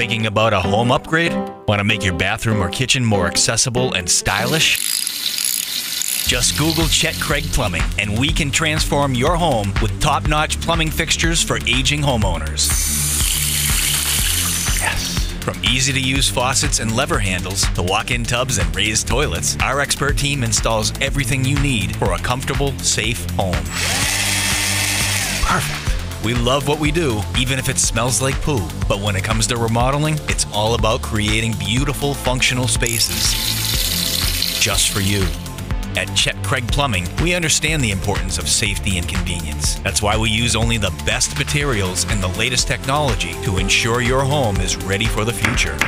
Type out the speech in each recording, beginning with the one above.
Thinking about a home upgrade? Want to make your bathroom or kitchen more accessible and stylish? Just Google Chet Craig Plumbing, and we can transform your home with top-notch plumbing fixtures for aging homeowners. Yes. From easy-to-use faucets and lever handles to walk-in tubs and raised toilets, our expert team installs everything you need for a comfortable, safe home. Perfect. We love what we do, even if it smells like poo. But when it comes to remodeling, it's all about creating beautiful, functional spaces just for you. At Chet Craig Plumbing, we understand the importance of safety and convenience. That's why we use only the best materials and the latest technology to ensure your home is ready for the future.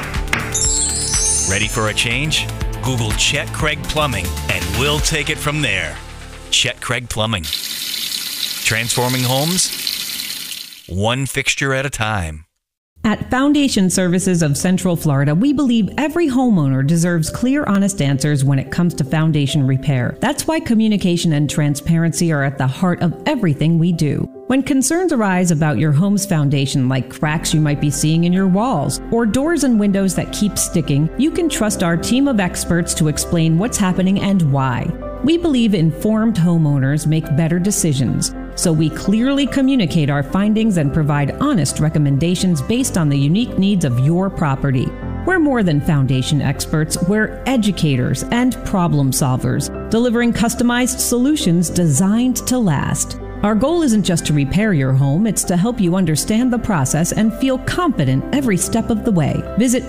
Ready for a change? Google Chet Craig Plumbing, and we'll take it from there. Chet Craig Plumbing. Transforming homes, one fixture at a time. At Foundation Services of Central Florida, we believe every homeowner deserves clear, honest answers when it comes to foundation repair. That's why communication and transparency are at the heart of everything we do. When concerns arise about your home's foundation, like cracks you might be seeing in your walls or doors and windows that keep sticking, you can trust our team of experts to explain what's happening and why. We believe informed homeowners make better decisions, so we clearly communicate our findings and provide honest recommendations based on the unique needs of your property. We're more than foundation experts, we're educators and problem solvers, delivering customized solutions designed to last. Our goal isn't just to repair your home, it's to help you understand the process and feel confident every step of the way. Visit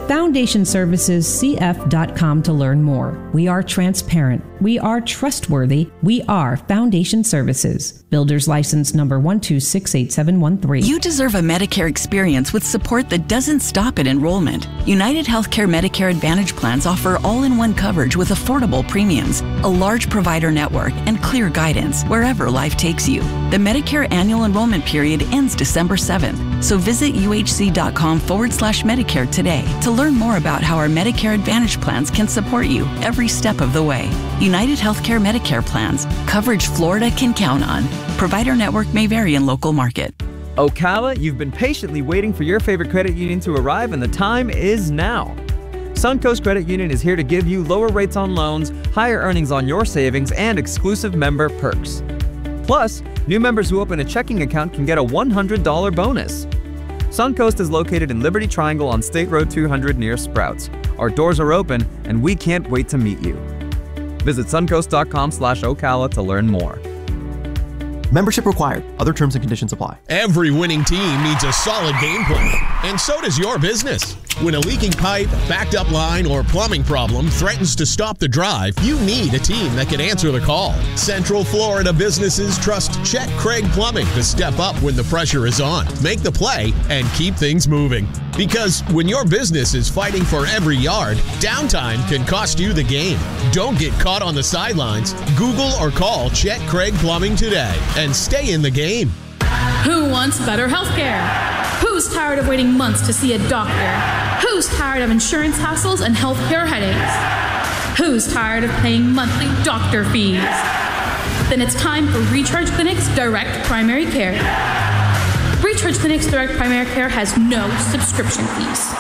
FoundationServicesCF.com to learn more. We are transparent. We are trustworthy. We are Foundation Services. Builder's license number 1268713. You deserve a Medicare experience with support that doesn't stop at enrollment. United Healthcare Medicare Advantage plans offer all-in-one coverage with affordable premiums, a large provider network, and clear guidance wherever life takes you. The Medicare annual enrollment period ends December 7th, so visit uhc.com/Medicare today to learn more about how our Medicare Advantage plans can support you every step of the way. United Healthcare Medicare plans, coverage Florida can count on. Provider network may vary in local market. Ocala, you've been patiently waiting for your favorite credit union to arrive, and the time is now. Suncoast Credit Union is here to give you lower rates on loans, higher earnings on your savings, and exclusive member perks. Plus, new members who open a checking account can get a $100 bonus. Suncoast is located in Liberty Triangle on State Road 200 near Sprouts. Our doors are open, and we can't wait to meet you. Visit suncoast.com/Ocala to learn more. Membership required. Other terms and conditions apply. Every winning team needs a solid game plan, and so does your business. When a leaking pipe, backed up line, or plumbing problem threatens to stop the drive, you need a team that can answer the call. Central Florida businesses trust Chet Craig Plumbing to step up when the pressure is on, make the play, and keep things moving. Because when your business is fighting for every yard, downtime can cost you the game. Don't get caught on the sidelines. Google or call Chet Craig Plumbing today and stay in the game. Who wants better health care? Who's tired of waiting months to see a doctor? Who's tired of insurance hassles and healthcare headaches? Who's tired of paying monthly doctor fees? Then it's time for Recharge Clinic's Direct Primary Care. Recharge Clinic's Direct Primary Care has no subscription fees.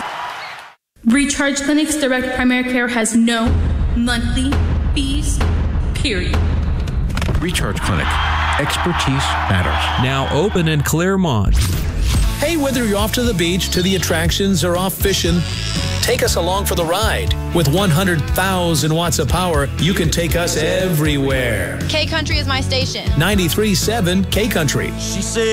Recharge Clinic's Direct Primary Care has no monthly fees, period. Recharge Clinic. Expertise matters. Now open in Claremont. Hey, whether you're off to the beach, to the attractions, or off fishing, take us along for the ride. With 100,000 watts of power, you can take us everywhere. K Country is my station. 93.7 K Country. She said